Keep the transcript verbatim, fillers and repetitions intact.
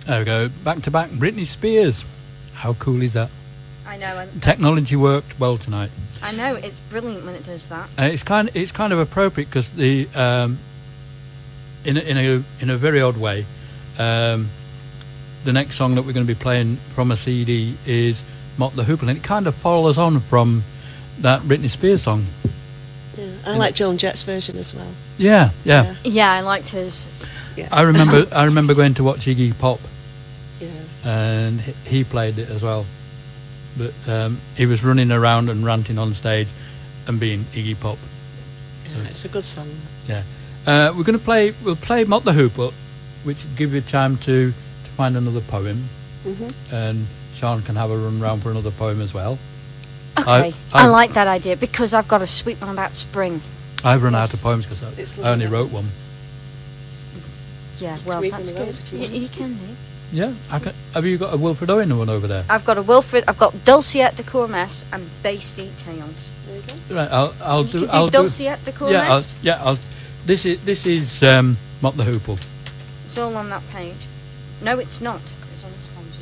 There we go. Back to back, Britney Spears. How cool is that? I know. And Technology worked well tonight. I know. It's brilliant when it does that. And it's kind of, it's kind of appropriate because the um, in a, in a in a very odd way, um, the next song that we're going to be playing from a C D is Mott the Hoople, and it kind of follows on from that Britney Spears song. Yeah, I like Joan Jett's version as well. Yeah, yeah. Yeah. Yeah, I liked his. Yeah. I remember I remember going to watch Iggy Pop, Yeah. and he, he played it as well. But um, he was running around and ranting on stage and being Iggy Pop. Yeah, it's a good song. Yeah. Uh, we're going to play, we'll play Mott the Hoople, which will give you time to, to find another poem. Mm-hmm. And Sean can have a run round for another poem as well. Okay, I- I, I- like that idea because I've got a sweet one about spring. I've run out Yes. of poems because It's I, I only lovely. wrote one. Yeah, well, read that's one of good. those if you Y- want. you can do. Yeah. I can, have you got a Wilfred Owen one over there? I've got a Wilfred. I've got Dulciet de Courmes and Basty Tales. There you go. Right. I'll, I'll You do. can do I'll do. Dulciet de Courmes. Yeah. I'll, yeah. I'll. This is this is um, Mott the Hoople. It's all on that page. No, it's not. It's on this page.